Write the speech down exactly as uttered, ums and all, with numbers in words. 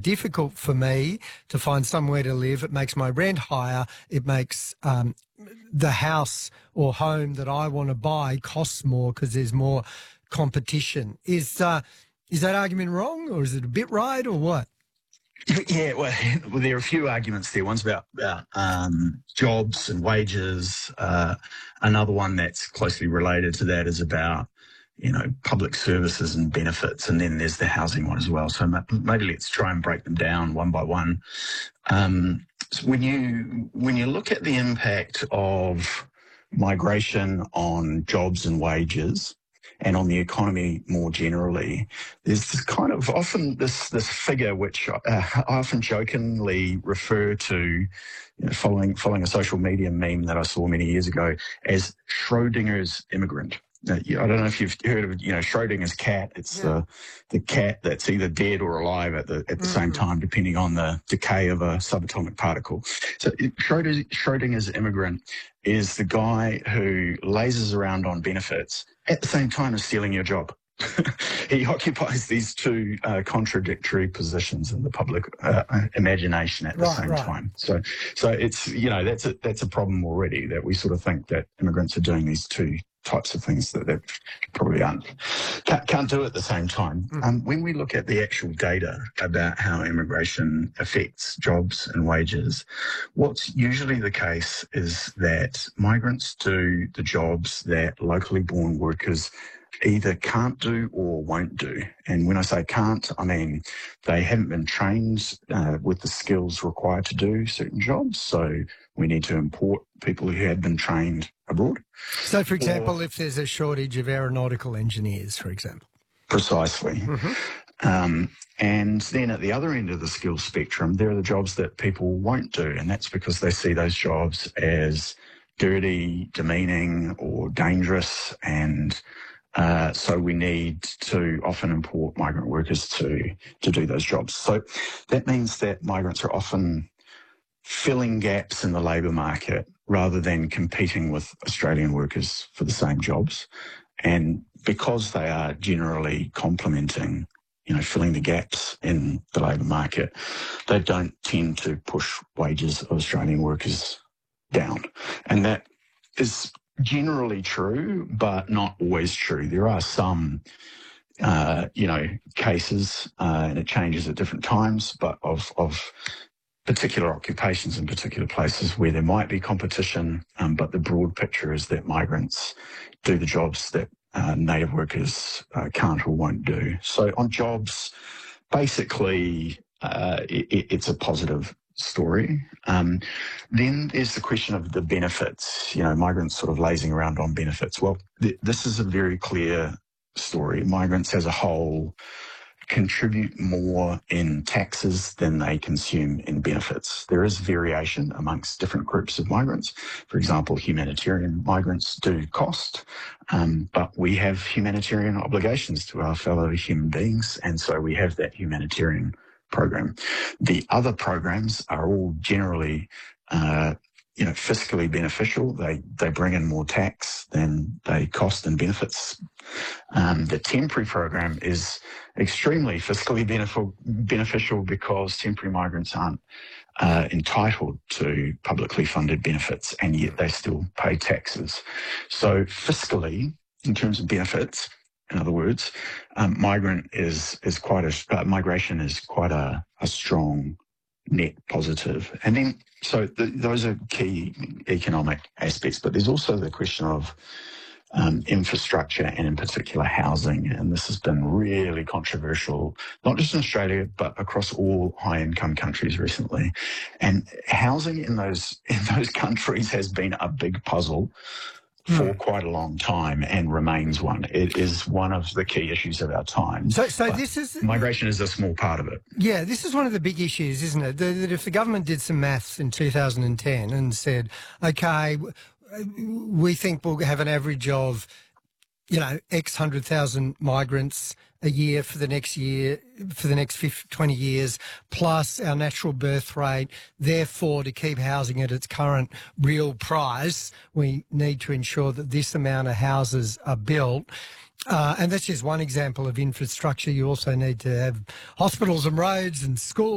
difficult for me to find somewhere to live. It makes my rent higher. It makes um, the house or home that I want to buy costs more because there's more competition. Is uh, is that argument wrong, or is it a bit right, or what? Yeah, well, well, there are a few arguments there. One's about, about um, jobs and wages. Uh, another one that's closely related to that is about, you know, public services and benefits. And then there's the housing one as well. So maybe let's try and break them down one by one. Um, so when you when you look at the impact of migration on jobs and wages, and on the economy more generally, there's this kind of often this this figure which uh, I often jokingly refer to, you know, following following a social media meme that I saw many years ago as Schrodinger's immigrant. Now, I don't know if you've heard of, you know, Schrodinger's cat. It's yeah. the the cat that's either dead or alive at the at the mm-hmm. same time, depending on the decay of a subatomic particle. So Schroeder, Schrodinger's immigrant is the guy who lazes around on benefits at the same time as stealing your job. He occupies these two uh, contradictory positions in the public uh, imagination at the right, same right. time. So, so it's, you know, that's a that's a problem already, that we sort of think that immigrants are doing these two types of things that they probably aren't, can't, can't do at the same time. Mm. Um, when we look at the actual data about how immigration affects jobs and wages, what's usually the case is that migrants do the jobs that locally born workers either can't do or won't do. And when I say can't, I mean they haven't been trained uh, with the skills required to do certain jobs. So we need to import people who have been trained abroad. So, for example, or, if there's a shortage of aeronautical engineers, for example. Precisely. Mm-hmm. Um, and then at the other end of the skills spectrum, there are the jobs that people won't do, and that's because they see those jobs as dirty, demeaning, or dangerous, and Uh, so we need to often import migrant workers to, to do those jobs. So that means that migrants are often filling gaps in the labour market rather than competing with Australian workers for the same jobs. And because they are generally complementing, you know, filling the gaps in the labour market, they don't tend to push wages of Australian workers down. And that is generally true, but not always true. There are some, uh, you know, cases, uh, and it changes at different times, but of, of particular occupations in particular places where there might be competition, um, but the broad picture is that migrants do the jobs that uh, native workers uh, can't or won't do. So on jobs, basically, uh, it, it's a positive story. Um, then there's the question of the benefits, you know, migrants sort of lazing around on benefits. Well, th- this is a very clear story. Migrants as a whole contribute more in taxes than they consume in benefits. There is variation amongst different groups of migrants. For example, humanitarian migrants do cost, um, but we have humanitarian obligations to our fellow human beings, and so we have that humanitarian program. The other programs are all generally, uh, you know, fiscally beneficial. They they bring in more tax than they cost in benefits. Um, the temporary program is extremely fiscally beneficial, beneficial because temporary migrants aren't uh, entitled to publicly funded benefits, and yet they still pay taxes. So fiscally, in terms of benefits, in other words, um, migrant is is quite a uh, migration is quite a, a strong net positive. And then, so the, those are key economic aspects. But there's also the question of um, infrastructure, and in particular housing. And this has been really controversial, not just in Australia, but across all high-income countries recently. And housing in those in those countries has been a big puzzle for hmm. quite a long time, and remains one. It is one of the key issues of our time. So, so this is migration is a small part of it. Yeah, this is one of the big issues, isn't it? That, that if the government did some maths in two thousand ten and said, okay, we think we'll have an average of, you know, X hundred thousand migrants a year for the next year, for the next fifty, twenty years, plus our natural birth rate. Therefore, to keep housing at its current real price, we need to ensure that this amount of houses are built. Uh, and that's just one example of infrastructure. You also need to have hospitals and roads and schools.